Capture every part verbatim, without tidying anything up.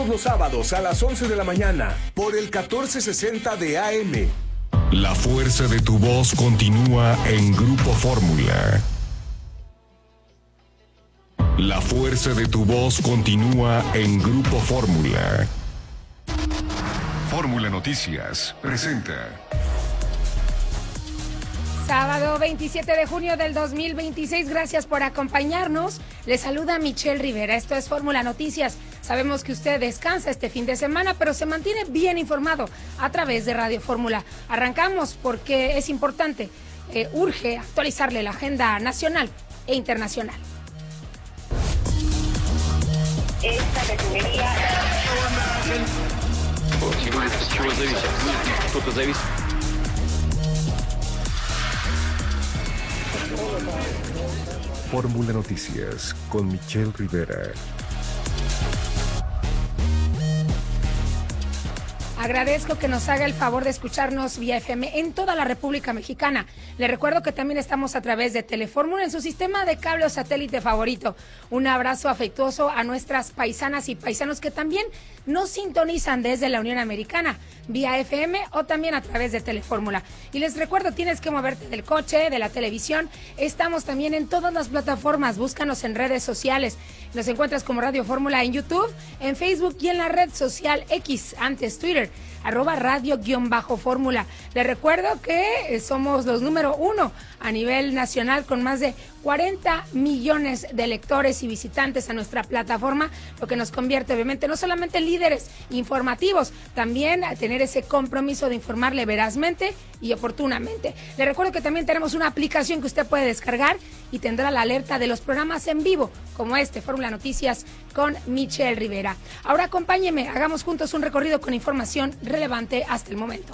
Los sábados a las once de la mañana por el catorce sesenta de A M. La fuerza de tu voz continúa en Grupo Fórmula. La fuerza de tu voz continúa en Grupo Fórmula. Fórmula Noticias presenta. Sábado veintisiete de junio del dos mil veintiséis, gracias por acompañarnos. Les saluda Michelle Rivera, esto es Fórmula Noticias. Sabemos que usted descansa este fin de semana, pero se mantiene bien informado a través de Radio Fórmula. Arrancamos porque es importante, eh, urge actualizarle la agenda nacional e internacional. Esta refinería... Fórmula Noticias con Michelle Rivera. Agradezco que nos haga el favor de escucharnos vía F M en toda la República Mexicana. Le recuerdo que también estamos a través de Telefórmula en su sistema de cable o satélite favorito. Un abrazo afectuoso a nuestras paisanas y paisanos que también nos sintonizan desde la Unión Americana, vía F M o también a través de Telefórmula. Y les recuerdo, tienes que moverte del coche, de la televisión. Estamos también en todas las plataformas. Búscanos en redes sociales. Nos encuentras como Radio Fórmula en YouTube, en Facebook y en la red social X, antes Twitter, arroba radio-fórmula. Les recuerdo que somos los número uno a nivel nacional con más de cuarenta millones de lectores y visitantes a nuestra plataforma, lo que nos convierte obviamente no solamente en líderes informativos, también a tener ese compromiso de informarle verazmente y oportunamente. Les recuerdo que también tenemos una aplicación que usted puede descargar y tendrá la alerta de los programas en vivo, como este, Fórmula Noticias con Michelle Rivera. Ahora acompáñeme, hagamos juntos un recorrido con información relevante hasta el momento.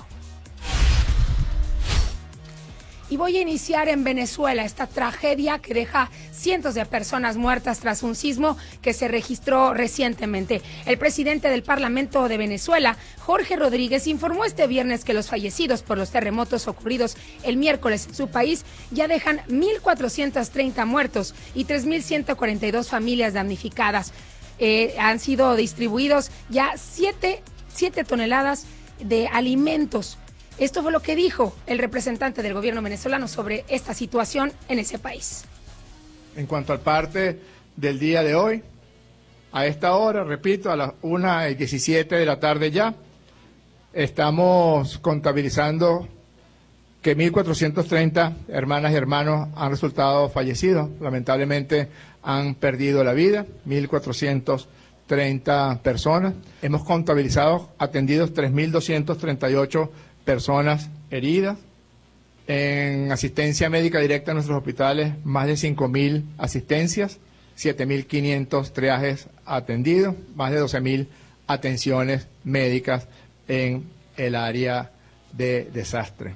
Y voy a iniciar en Venezuela, esta tragedia que deja cientos de personas muertas tras un sismo que se registró recientemente. El presidente del Parlamento de Venezuela, Jorge Rodríguez, informó este viernes que los fallecidos por los terremotos ocurridos el miércoles en su país ya dejan mil cuatrocientos treinta muertos y tres mil ciento cuarenta y dos familias damnificadas. Eh, han sido distribuidos ya siete toneladas de alimentos. Esto fue lo que dijo el representante del gobierno venezolano sobre esta situación en ese país. En cuanto al parte del día de hoy, a esta hora, repito, a las una y diecisiete de la tarde ya, estamos contabilizando que mil cuatrocientos treinta hermanas y hermanos han resultado fallecidos. Lamentablemente han perdido la vida, mil cuatrocientos treinta personas. Hemos contabilizado atendidos tres mil doscientos treinta y ocho personas heridas. En asistencia médica directa en nuestros hospitales, más de cinco mil asistencias, siete mil quinientos triajes atendidos, más de doce mil atenciones médicas en el área de desastre.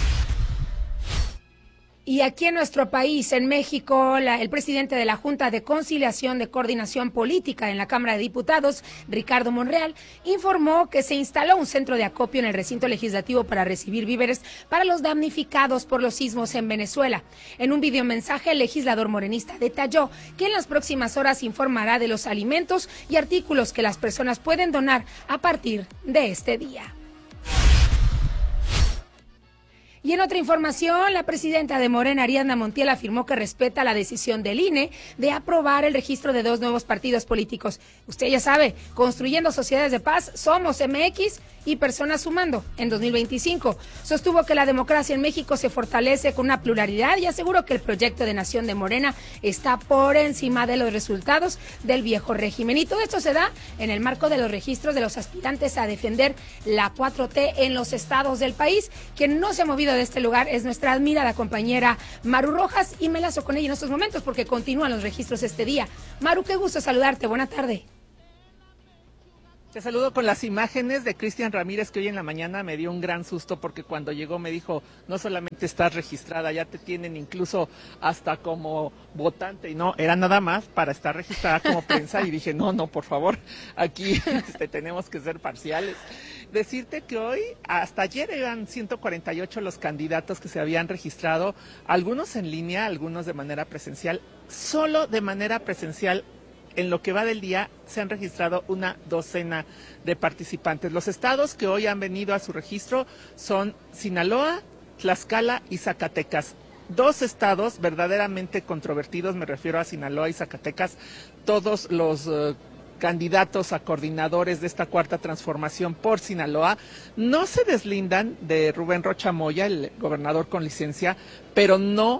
Y aquí en nuestro país, en México, la, el presidente de la Junta de Conciliación de Coordinación Política en la Cámara de Diputados, Ricardo Monreal, informó que se instaló un centro de acopio en el recinto legislativo para recibir víveres para los damnificados por los sismos en Venezuela. En un videomensaje, el legislador morenista detalló que en las próximas horas informará de los alimentos y artículos que las personas pueden donar a partir de este día. Y en otra información, la presidenta de Morena, Ariadna Montiel, afirmó que respeta la decisión del I N E de aprobar el registro de dos nuevos partidos políticos. Usted ya sabe, Construyendo Sociedades de Paz, Somos M X y Personas Sumando en dos mil veinticinco. Sostuvo que la democracia en México se fortalece con una pluralidad y aseguró que el proyecto de nación de Morena está por encima de los resultados del viejo régimen. Y todo esto se da en el marco de los registros de los aspirantes a defender la cuatro T en los estados del país. Quien no se ha movido de este lugar es nuestra admirada compañera Maru Rojas, y me lazo con ella en estos momentos porque continúan los registros este día. Maru, qué gusto saludarte, buena tarde. Te saludo con las imágenes de Cristian Ramírez, que hoy en la mañana me dio un gran susto porque cuando llegó me dijo, no solamente estás registrada, ya te tienen incluso hasta como votante, y no, era nada más para estar registrada como prensa, y dije, no, no, por favor, aquí este, tenemos que ser parciales. Decirte que hoy, hasta ayer eran ciento cuarenta y ocho los candidatos que se habían registrado, algunos en línea, algunos de manera presencial, solo de manera presencial en lo que va del día se han registrado una docena de participantes. Los estados que hoy han venido a su registro son Sinaloa, Tlaxcala y Zacatecas. Dos estados verdaderamente controvertidos, me refiero a Sinaloa y Zacatecas. Todos los uh, candidatos a coordinadores de esta cuarta transformación por Sinaloa no se deslindan de Rubén Rocha Moya, el gobernador con licencia, pero no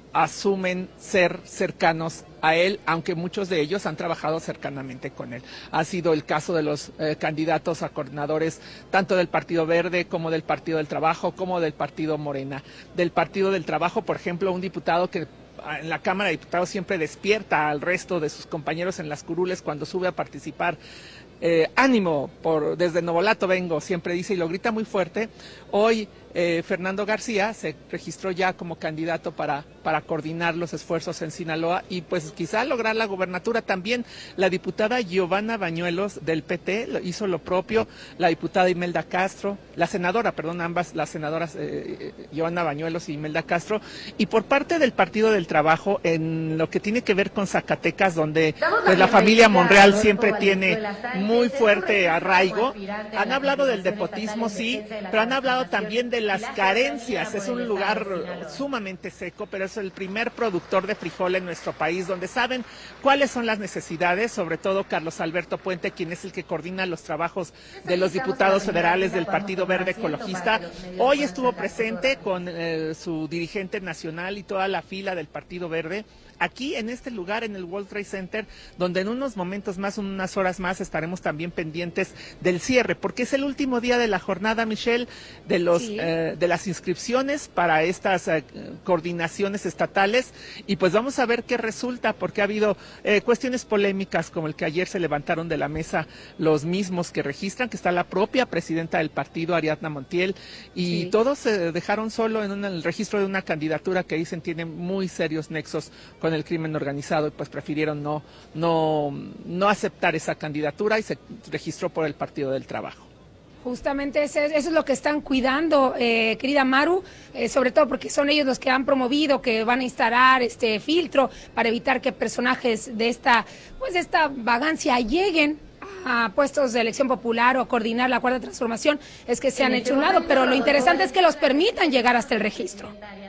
asumen ser cercanos a él, aunque muchos de ellos han trabajado cercanamente con él. Ha sido el caso de los eh, candidatos a coordinadores tanto del Partido Verde como del Partido del Trabajo, como del Partido Morena. Del Partido del Trabajo, por ejemplo, un diputado que en la Cámara de Diputados siempre despierta al resto de sus compañeros en las curules cuando sube a participar. Eh, ánimo, por, desde Novolato vengo, siempre dice y lo grita muy fuerte. Hoy eh, Fernando García se registró ya como candidato para, para coordinar los esfuerzos en Sinaloa y pues quizá lograr la gobernatura también. La diputada Giovanna Bañuelos del P T hizo lo propio, la diputada Imelda Castro, la senadora, perdón, ambas las senadoras eh, Giovanna Bañuelos y Imelda Castro, y por parte del Partido del Trabajo en lo que tiene que ver con Zacatecas, donde pues la familia Monreal siempre tiene muy fuerte arraigo. Han hablado del nepotismo, sí, pero han hablado también de las carencias. Es un lugar sumamente seco, pero es el primer productor de frijol en nuestro país, donde saben cuáles son las necesidades, sobre todo Carlos Alberto Puente, quien es el que coordina los trabajos de los diputados federales del Partido Verde Ecologista. Hoy estuvo presente con eh, su dirigente nacional y toda la fila del Partido Verde, aquí en este lugar, en el World Trade Center, donde en unos momentos más, unas horas más, estaremos también pendientes del cierre, porque es el último día de la jornada, Michelle, de los sí. eh, de las inscripciones para estas eh, coordinaciones estatales, y pues vamos a ver qué resulta, porque ha habido eh, cuestiones polémicas, como el que ayer se levantaron de la mesa los mismos que registran, que está la propia presidenta del partido, Ariadna Montiel, y sí. todos se dejaron solo en, un, en el registro de una candidatura que dicen tiene muy serios nexos con el crimen organizado, y pues prefirieron no, no, no aceptar esa candidatura y se registró por el Partido del Trabajo. Justamente eso es lo que están cuidando, eh, querida Maru, eh, sobre todo porque son ellos los que han promovido que van a instalar este filtro para evitar que personajes de esta, pues de esta vagancia lleguen a puestos de elección popular o coordinar la cuarta transformación. Es que se han hecho un lado, pero lo interesante es que los permitan llegar hasta el registro.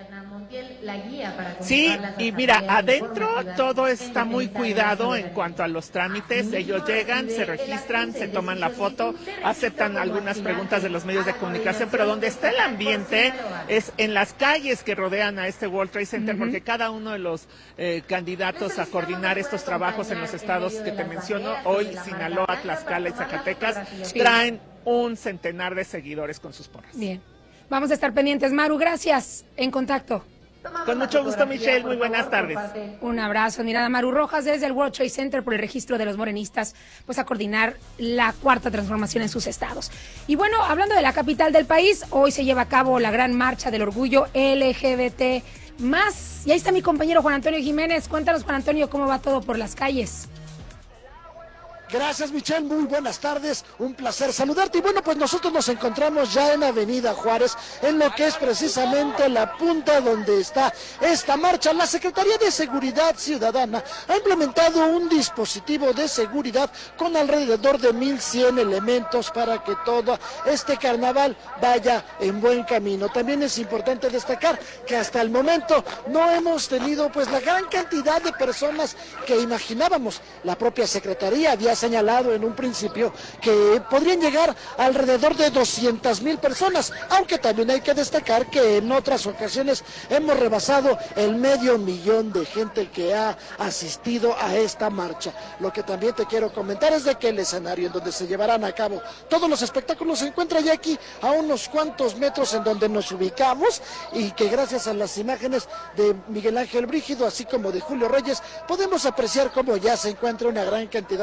La guía para sí, y mira, adentro todo está muy cuidado en cuanto a los trámites. Ellos llegan, se registran, se toman la foto, aceptan algunas preguntas de los medios de comunicación, pero donde está el ambiente es en las calles que rodean a este World Trade Center, uh-huh. porque cada uno de los eh, candidatos a coordinar estos trabajos en los estados que te menciono, hoy Sinaloa, Tlaxcala y Zacatecas, traen un centenar de seguidores con sus porras. Bien, vamos a estar pendientes, Maru, gracias, en contacto. Con mucho gusto, Michelle, muy buenas tardes. Un abrazo, mirada Maru Rojas desde el World Trade Center por el registro de los morenistas, pues a coordinar la cuarta transformación en sus estados. Y bueno, hablando de la capital del país, hoy se lleva a cabo la gran marcha del orgullo L G B T más. Y ahí está mi compañero Juan Antonio Jiménez. Cuéntanos, Juan Antonio, cómo va todo por las calles. Gracias, Michelle, muy buenas tardes, un placer saludarte. Y bueno, pues nosotros nos encontramos ya en Avenida Juárez, en lo que es precisamente la punta donde está esta marcha. La Secretaría de Seguridad Ciudadana ha implementado un dispositivo de seguridad con alrededor de mil cien elementos para que todo este carnaval vaya en buen camino. También es importante destacar que hasta el momento no hemos tenido pues la gran cantidad de personas que imaginábamos. La propia Secretaría había señalado en un principio que podrían llegar alrededor de doscientas mil personas, aunque también hay que destacar que en otras ocasiones hemos rebasado el medio millón de gente que ha asistido a esta marcha. Lo que también te quiero comentar es de que el escenario en donde se llevarán a cabo todos los espectáculos se encuentra ya aquí a unos cuantos metros en donde nos ubicamos, y que gracias a las imágenes de Miguel Ángel Brígido así como de Julio Reyes podemos apreciar cómo ya se encuentra una gran cantidad de personas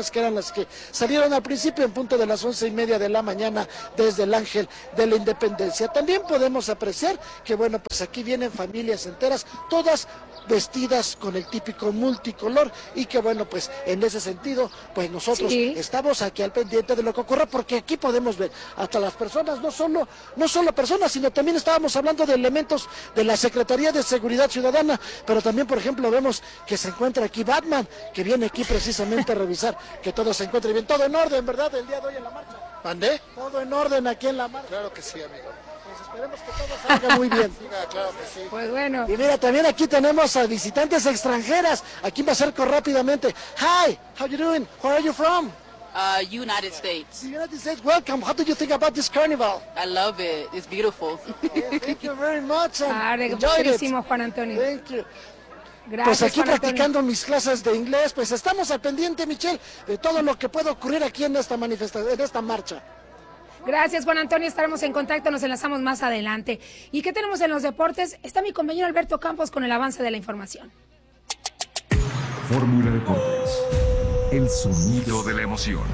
personas que eran las que salieron al principio en punto de las once y media de la mañana desde el Ángel de la Independencia. También podemos apreciar que, bueno, pues aquí vienen familias enteras, todas vestidas con el típico multicolor, y que bueno, pues en ese sentido, pues nosotros sí estamos aquí al pendiente de lo que ocurra, porque aquí podemos ver hasta las personas, no solo, no solo personas, sino también estábamos hablando de elementos de la Secretaría de Seguridad Ciudadana, pero también, por ejemplo, vemos que se encuentra aquí Batman, que viene aquí precisamente a revisar que todo se encuentre bien, todo en orden, ¿verdad? El día de hoy en la marcha. ¿Mandé? Todo en orden aquí en la marcha. Claro que sí, amigo. Pues esperemos que todo salga muy bien. Claro que sí. Pues bueno. Y mira, también aquí tenemos a visitantes extranjeras. Aquí me acerco rápidamente. Hi, how you doing? Where are you from? Uh, United States. The United States, welcome. How do you think about this carnival? I love it. It's beautiful. Yeah, thank you very much. Ah, enjoyed it. Juan Antonio. Thank you. Gracias, pues aquí Juan practicando Antonio. mis clases de inglés, pues estamos al pendiente, Michelle, de todo lo que pueda ocurrir aquí en esta manifestación, en esta marcha. Gracias, Juan Antonio. Estaremos en contacto, nos enlazamos más adelante. ¿Y qué tenemos en los deportes? Está mi compañero Alberto Campos con el avance de la información. Fórmula Deportes. El sonido de la emoción.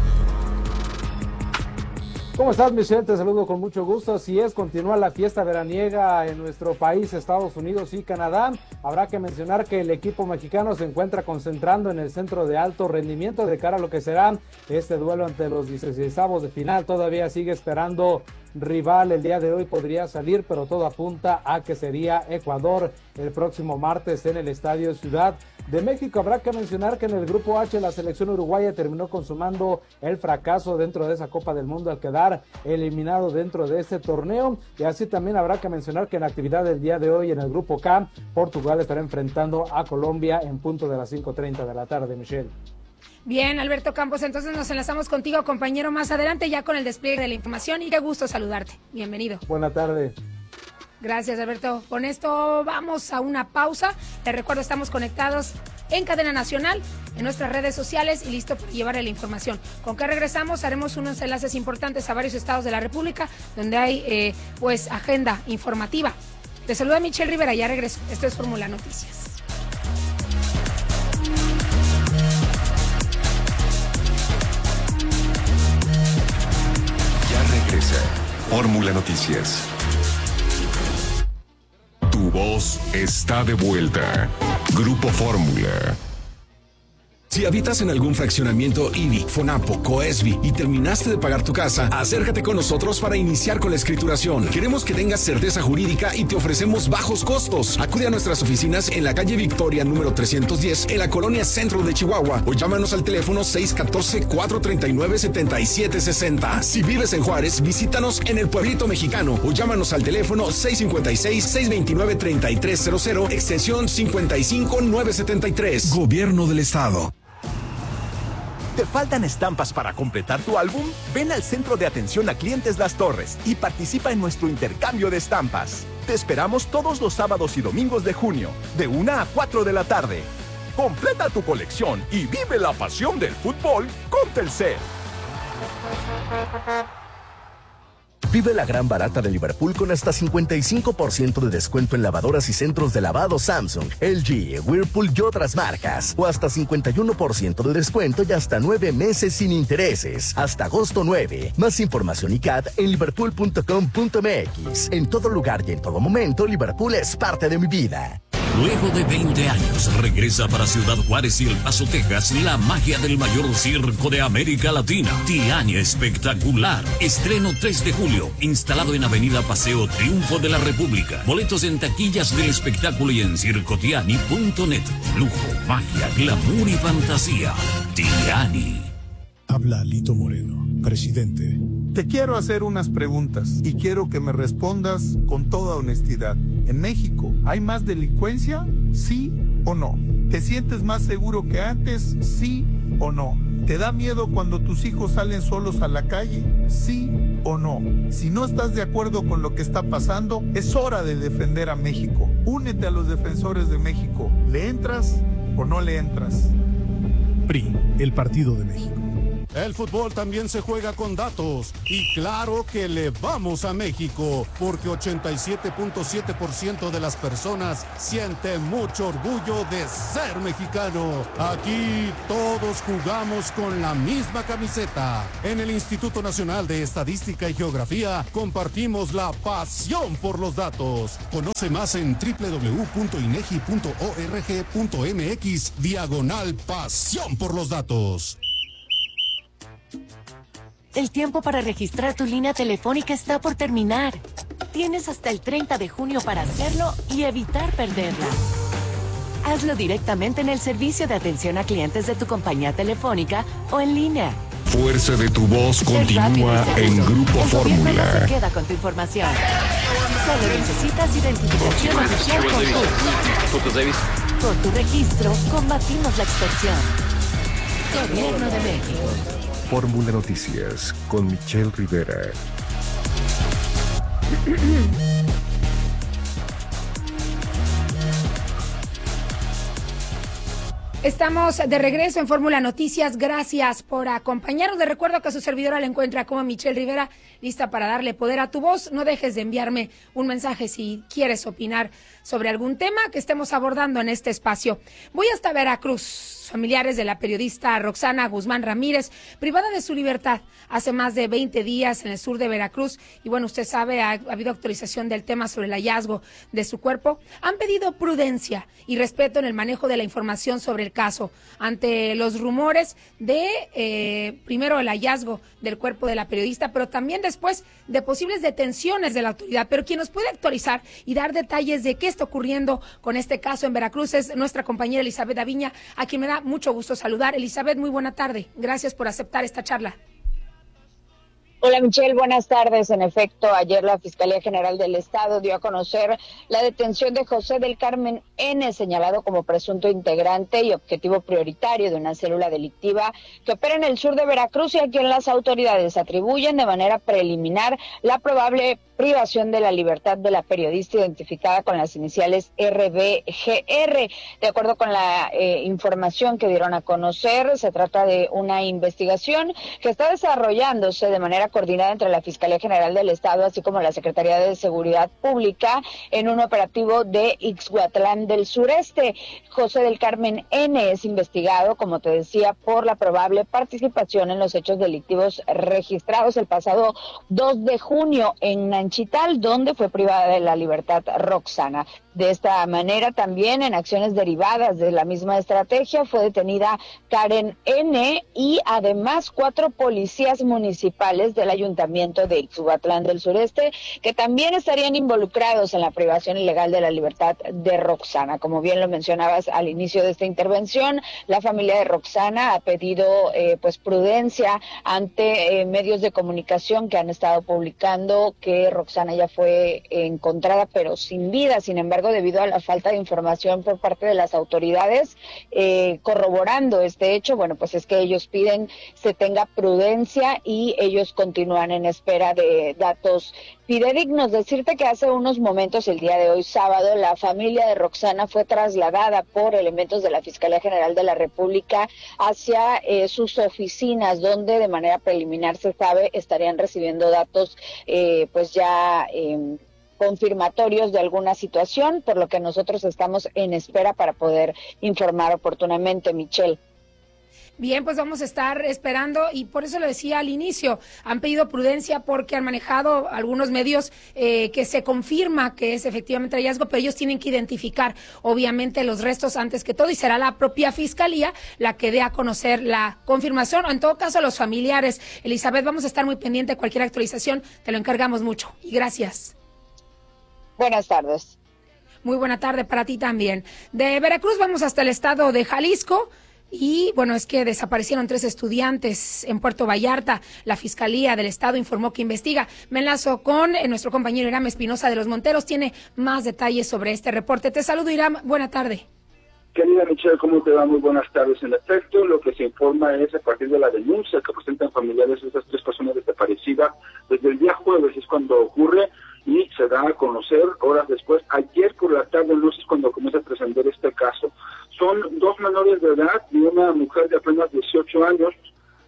¿Cómo estás, Michelle? Te saludo con mucho gusto. Así es, continúa la fiesta veraniega en nuestro país, Estados Unidos y Canadá. Habrá que mencionar que el equipo mexicano se encuentra concentrando en el centro de alto rendimiento de cara a lo que será este duelo ante los dieciseisavos de final. Todavía sigue esperando rival el día de hoy, podría salir, pero todo apunta a que sería Ecuador el próximo martes en el Estadio Ciudad de México. Habrá que mencionar que en el grupo H la selección uruguaya terminó consumando el fracaso dentro de esa Copa del Mundo al quedar eliminado dentro de este torneo, y así también habrá que mencionar que en la actividad del día de hoy en el grupo K, Portugal estará enfrentando a Colombia en punto de las cinco treinta de la tarde, Michelle. Bien, Alberto Campos, entonces nos enlazamos contigo, compañero, más adelante ya con el despliegue de la información, y qué gusto saludarte. Bienvenido. Buena tarde. Gracias, Alberto. Con esto vamos a una pausa. Te recuerdo, estamos conectados en Cadena Nacional, en nuestras redes sociales y listo para llevarle la información. Con que regresamos, haremos unos enlaces importantes a varios estados de la República, donde hay eh, pues agenda informativa. Te saluda Michelle Rivera, ya regreso. Esto es Fórmula Noticias. Ya regresa Fórmula Noticias. Tu voz está de vuelta. Grupo Fórmula. Si habitas en algún fraccionamiento I B I, FONAPO, COESBI y terminaste de pagar tu casa, acércate con nosotros para iniciar con la escrituración. Queremos que tengas certeza jurídica y te ofrecemos bajos costos. Acude a nuestras oficinas en la calle Victoria número trescientos diez en la colonia Centro de Chihuahua o llámanos al teléfono seis uno cuatro, cuatro tres nueve, siete siete seis cero. Si vives en Juárez, visítanos en el Pueblito Mexicano o llámanos al teléfono seis cinco seis, seis dos nueve, tres tres cero cero, extensión cincuenta y cinco nueve setenta y tres. Gobierno del Estado. ¿Te faltan estampas para completar tu álbum? Ven al Centro de Atención a Clientes Las Torres y participa en nuestro intercambio de estampas. Te esperamos todos los sábados y domingos de junio, de una a cuatro de la tarde. Completa tu colección y vive la pasión del fútbol con Telcel. Vive la gran barata de Liverpool con hasta cincuenta y cinco por ciento de descuento en lavadoras y centros de lavado Samsung, L G, Whirlpool y otras marcas. O hasta cincuenta y uno por ciento de descuento y hasta nueve meses sin intereses. Hasta agosto nueve. Más información y C A D en liverpool punto com punto m x. En todo lugar y en todo momento, Liverpool es parte de mi vida. Luego de veinte años, regresa para Ciudad Juárez y El Paso, Texas, la magia del mayor circo de América Latina. Tiani Espectacular. Estreno tres de julio. Instalado en Avenida Paseo Triunfo de la República. Boletos en taquillas del espectáculo y en circo tiani punto net. Lujo, magia, glamour y fantasía. Tiani. Habla Lito Moreno, presidente. Te quiero hacer unas preguntas y quiero que me respondas con toda honestidad. ¿En México hay más delincuencia? ¿Sí o no? ¿Te sientes más seguro que antes? ¿Sí o no? ¿Te da miedo cuando tus hijos salen solos a la calle? ¿Sí o no? Si no estás de acuerdo con lo que está pasando, es hora de defender a México. Únete a los defensores de México. ¿Le entras o no le entras? P R I, el Partido de México. El fútbol también se juega con datos. Y claro que le vamos a México, porque ochenta y siete punto siete por ciento de las personas sienten mucho orgullo de ser mexicano. Aquí todos jugamos con la misma camiseta. En el Instituto Nacional de Estadística y Geografía compartimos la pasión por los datos. Conoce más en doble u doble u doble u punto inegi punto org punto mx diagonal pasión por los datos. El tiempo para registrar tu línea telefónica está por terminar. Tienes hasta el treinta de junio para hacerlo y evitar perderla. Hazlo directamente en el servicio de atención a clientes de tu compañía telefónica o en línea. Fuerza de tu voz continúa en Grupo El gobierno no Fórmula. se queda con tu información. Solo necesitas identificación oficial con tu. Con tu registro, combatimos la extorsión. Gobierno de México. Fórmula Noticias con Michelle Rivera. Estamos de regreso en Fórmula Noticias. Gracias por acompañarnos. Les recuerdo que a su servidora la encuentra como Michelle Rivera, lista para darle poder a tu voz. No dejes de enviarme un mensaje si quieres opinar sobre algún tema que estemos abordando en este espacio. Voy hasta Veracruz. Familiares de la periodista Roxana Guzmán Ramírez, privada de su libertad hace más de veinte días en el sur de Veracruz, y bueno, usted sabe, ha, ha habido actualización del tema sobre el hallazgo de su cuerpo, han pedido prudencia y respeto en el manejo de la información sobre el caso, ante los rumores de, eh, primero, el hallazgo del cuerpo de la periodista, pero también después de posibles detenciones de la autoridad. Pero quien nos puede actualizar y dar detalles de qué está ocurriendo con este caso en Veracruz es nuestra compañera Elizabeth Aviña, a quien me da mucho gusto saludar. Elizabeth, muy buena tarde. Gracias por aceptar esta charla. Hola Michelle, buenas tardes. En efecto, ayer la Fiscalía General del Estado dio a conocer la detención de José del Carmen N., señalado como presunto integrante y objetivo prioritario de una célula delictiva que opera en el sur de Veracruz y a quien las autoridades atribuyen de manera preliminar la probable privación de la libertad de la periodista identificada con las iniciales R B G R. De acuerdo con la eh, información que dieron a conocer, se trata de una investigación que está desarrollándose de manera coordinada entre la Fiscalía General del Estado, así como la Secretaría de Seguridad Pública, en un operativo de Ixhuatlán del Sureste. José del Carmen N. es investigado, como te decía, por la probable participación en los hechos delictivos registrados el pasado dos de junio en Nanchital, donde fue privada de la libertad Roxana. De esta manera, también en acciones derivadas de la misma estrategia, fue detenida Karen N. y además cuatro policías municipales del Ayuntamiento de Ixhuatlán del Sureste, que también estarían involucrados en la privación ilegal de la libertad de Roxana. Como bien lo mencionabas al inicio de esta intervención, la familia de Roxana ha pedido eh, pues prudencia ante eh, medios de comunicación que han estado publicando que Roxana ya fue eh, encontrada pero sin vida. Sin embargo, debido a la falta de información por parte de las autoridades eh, corroborando este hecho, bueno, pues es que ellos piden se tenga prudencia y ellos continúan en espera de datos fidedignos. Decirte que hace unos momentos, el día de hoy sábado, la familia de Roxana fue trasladada por elementos de la Fiscalía General de la República hacia eh, sus oficinas, donde de manera preliminar se sabe estarían recibiendo datos eh, pues ya eh, confirmatorios de alguna situación, por lo que nosotros estamos en espera para poder informar oportunamente, Michelle. Bien, pues vamos a estar esperando y por eso lo decía al inicio, han pedido prudencia porque han manejado algunos medios eh, que se confirma que es efectivamente hallazgo, pero ellos tienen que identificar obviamente los restos antes que todo y será la propia Fiscalía la que dé a conocer la confirmación o en todo caso los familiares. Elizabeth, vamos a estar muy pendiente de cualquier actualización, te lo encargamos mucho y gracias. Buenas tardes. Muy buena tarde para ti también. De Veracruz vamos hasta el estado de Jalisco. Y bueno, es que desaparecieron tres estudiantes en Puerto Vallarta. La Fiscalía del Estado informó que investiga. Me enlazo con eh, nuestro compañero Iram Espinosa de los Monteros. Tiene más detalles sobre este reporte. Te saludo, Iram. Buena tarde. Querida Michelle, ¿cómo te va? Muy buenas tardes. En efecto, lo que se informa es a partir de la denuncia que presentan familiares de estas tres personas desaparecidas. Desde el día jueves es cuando ocurre y se da a conocer horas después. Ayer por la tarde, no sé cuando comienza a trascender este caso. Son dos menores de edad y una mujer de apenas dieciocho años, dos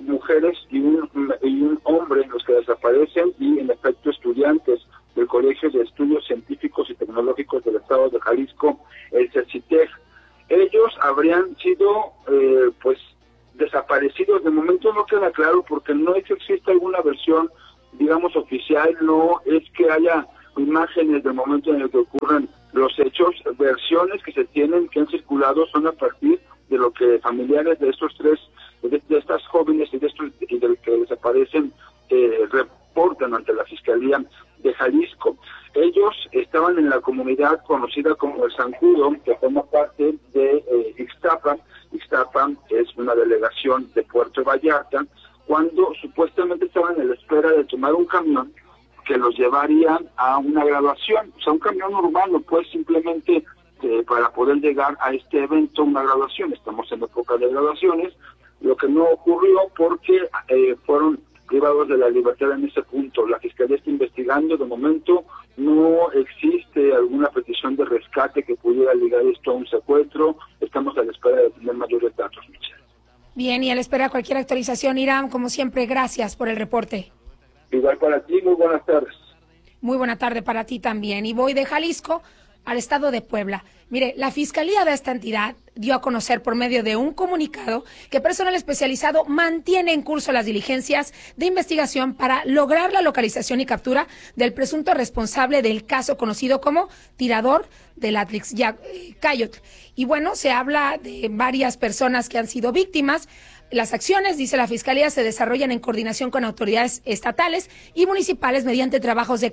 mujeres y un, y un hombre los que desaparecen, y en efecto estudiantes del Colegio de Estudios Científicos y Tecnológicos del Estado de Jalisco, el CECITEG. Ellos habrían sido eh, pues desaparecidos. De momento no queda claro, porque no es que exista alguna versión, digamos, oficial, no es que haya imágenes del momento en el que ocurren los hechos. Versiones que se tienen, que han circulado, son a partir de lo que familiares de estos tres, de, de estas jóvenes y de estos y de que desaparecen, eh, reportan ante la Fiscalía de Jalisco. Ellos estaban en la comunidad conocida como el Zancudo, que forma parte de eh, Ixtapa. Ixtapa es una delegación de Puerto Vallarta, cuando supuestamente estaban en la espera de tomar un camión que los llevaría a una graduación, o sea, un camión urbano, pues simplemente eh, para poder llegar a este evento, una graduación. Estamos en época de graduaciones, lo que no ocurrió porque eh, fueron privados de la libertad en ese punto. La Fiscalía está investigando. De momento no existe alguna petición de rescate que pudiera ligar esto a un secuestro. Estamos a la espera de tener mayores datos, Michelle. Bien, y a la espera de cualquier actualización, Irán, como siempre, gracias por el reporte. Igual para ti, muy buenas tardes. Muy buena tarde para ti también. Y voy de Jalisco al estado de Puebla. Mire, la Fiscalía de esta entidad dio a conocer por medio de un comunicado que personal especializado mantiene en curso las diligencias de investigación para lograr la localización y captura del presunto responsable del caso conocido como tirador del Atlixcayotl. Y bueno, se habla de varias personas que han sido víctimas. Las acciones, dice la Fiscalía, se desarrollan en coordinación con autoridades estatales y municipales mediante trabajos de